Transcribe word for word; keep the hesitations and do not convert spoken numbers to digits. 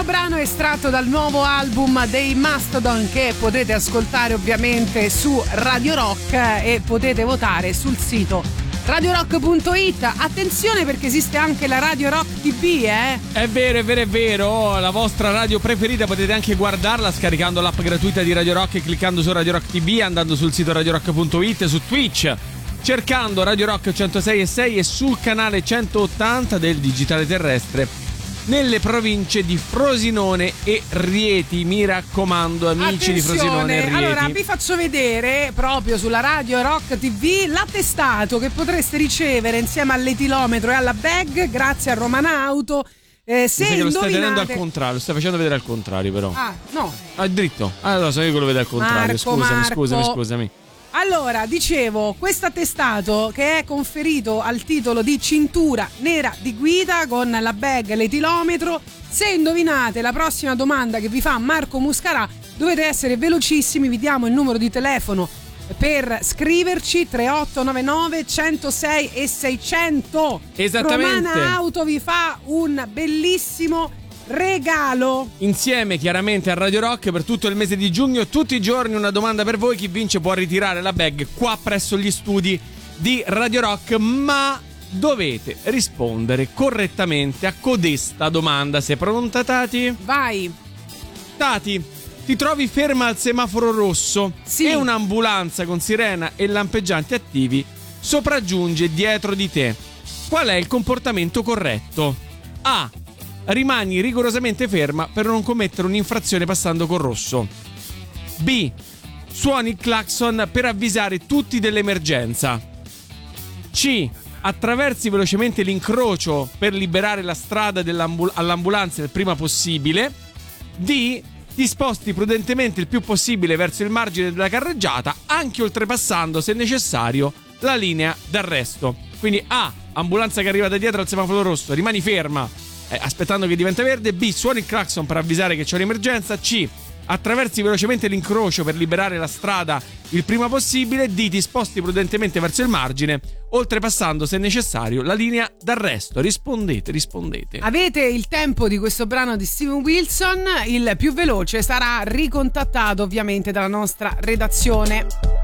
brano è estratto dal nuovo album dei Mastodon, che potete ascoltare ovviamente su Radio Rock e potete votare sul sito radio rock punto it. Attenzione, perché esiste anche la Radio Rock T V, eh? È vero, è vero, è vero. La vostra radio preferita potete anche guardarla scaricando l'app gratuita di Radio Rock e cliccando su Radio Rock T V, andando sul sito radio rock punto it, su Twitch cercando Radio Rock centosei e sei e sul canale centottanta del digitale terrestre nelle province di Frosinone e Rieti. Mi raccomando, amici. Attenzione, di Frosinone e Rieti. Allora vi faccio vedere proprio sulla Radio Rock T V l'attestato che potreste ricevere insieme all'etilometro e alla bag grazie a Romana Auto. Eh, se lo indovinate... stai vedendo al contrario, lo stai facendo vedere al contrario, però. Ah, no. Ah, dritto. Allora, so io che lo vedo al contrario. Marco, scusami, Marco. scusami, scusami. Allora, dicevo, questo attestato che è conferito al titolo di cintura nera di guida con la bag e l'etilometro, se indovinate la prossima domanda che vi fa Marco Muscarà, dovete essere velocissimi, vi diamo il numero di telefono per scriverci: tre otto nove nove centosei e seicento. Esattamente. Romana Auto vi fa un bellissimo regalo insieme chiaramente a Radio Rock per tutto il mese di giugno, tutti i giorni una domanda per voi. Chi vince può ritirare la bag qua presso gli studi di Radio Rock, ma dovete rispondere correttamente a codesta domanda. Sei pronta, Tati? Vai. Tati, ti trovi ferma al semaforo rosso, sì, e un'ambulanza con sirena e lampeggianti attivi sopraggiunge dietro di te. Qual è il comportamento corretto? A. Rimani rigorosamente ferma per non commettere un'infrazione passando col rosso. B. Suoni il clacson per avvisare tutti dell'emergenza. C. Attraversi velocemente l'incrocio per liberare la strada all'ambulanza il prima possibile. D. Ti sposti prudentemente il più possibile verso il margine della carreggiata, anche oltrepassando, se necessario, la linea d'arresto. Quindi A. Ambulanza che arriva da dietro al semaforo rosso, rimani ferma Eh, aspettando che diventa verde. B. Suoni il clacson per avvisare che c'è un'emergenza. C. Attraversi velocemente l'incrocio per liberare la strada il prima possibile. D. Ti sposti prudentemente verso il margine, oltrepassando, se necessario, la linea d'arresto. Rispondete, rispondete. Avete il tempo di questo brano di Steven Wilson. Il più veloce sarà ricontattato ovviamente dalla nostra redazione.